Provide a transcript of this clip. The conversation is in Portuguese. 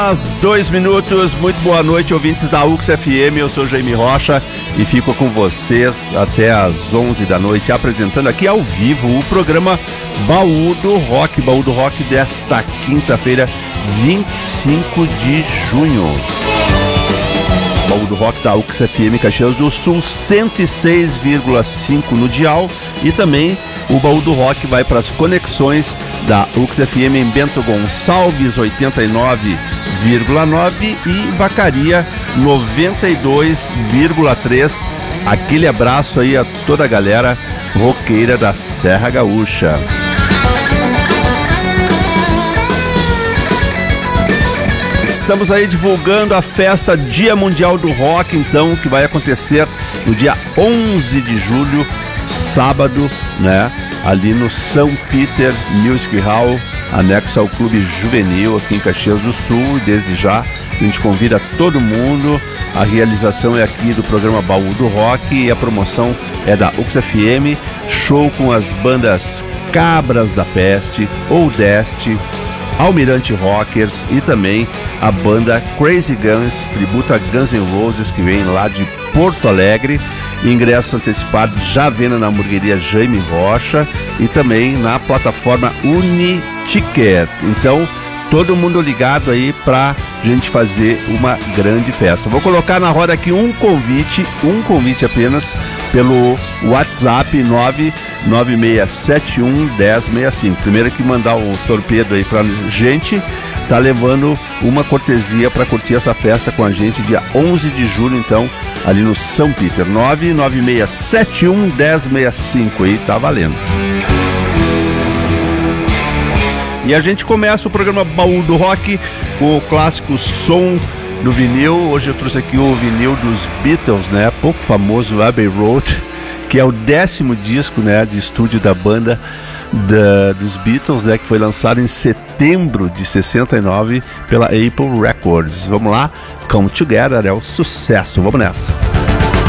Às 2 minutos, muito boa noite, ouvintes da UX FM. Eu sou Jaime Rocha e fico com vocês até às 11 da noite, apresentando aqui ao vivo o programa Baú do Rock desta quinta-feira, 25 de junho. Baú do Rock da UX FM Caxias do Sul, 106,5 no dial, e também o Baú do Rock vai para as conexões da UX FM em Bento Gonçalves 89,9 e Vacaria 92,3. Aquele abraço aí a toda a galera roqueira da Serra Gaúcha. Estamos aí divulgando a festa Dia Mundial do Rock, então, que vai acontecer no dia 11 de julho, sábado, né? Ali no São Peter Music Hall, anexo ao Clube Juvenil aqui em Caxias do Sul. E desde já a gente convida todo mundo. A realização é aqui do programa Baú do Rock e a promoção é da UX FM. Show com as bandas Cabras da Peste, Oldeste, Almirante Rockers e também a banda Crazy Guns, tributo a Guns N' Roses, que vem lá de Porto Alegre. Ingressos antecipados já vendo na hamburgueria Jaime Rocha e também na plataforma Uniticket. Então, todo mundo ligado aí pra gente fazer uma grande festa. Vou colocar na roda aqui um convite apenas pelo WhatsApp 996711065. Primeiro que mandar o torpedo aí pra gente, tá levando uma cortesia para curtir essa festa com a gente dia 11 de julho, então, ali no São Peter. 996711065 aí, tá valendo. E a gente começa o programa Baú do Rock com o clássico som do vinil. Hoje eu trouxe aqui o vinil dos Beatles, né? Pouco famoso, Abbey Road, que é o 10º disco, né, de estúdio da banda dos Beatles, né, que foi lançado em setembro de 69 pela Apple Records. Vamos lá, Come Together é o sucesso, vamos nessa.